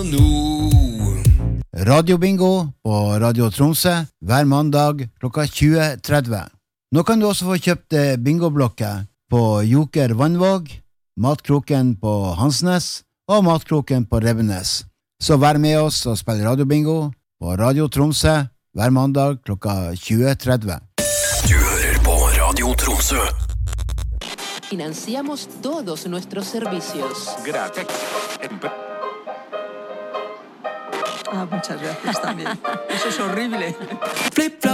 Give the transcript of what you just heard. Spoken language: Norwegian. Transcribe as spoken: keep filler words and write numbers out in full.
Radiobingo på Radio Tromsø hver mandag klokka tjue tretti. Nå kan du også få kjøpt bingoblokker på Joker Vannvåg, Matkroken på Hansnes og Matkroken på Rebbenes. Så vær med oss og spill radiobingo på Radio Tromsø hver mandag klokka tjue tretti. Du hører på Radio Tromsø. Financiamos todos nuestros servicios. Gracias. Ah, muchas gracias también. Eso es horrible. Flip, flop.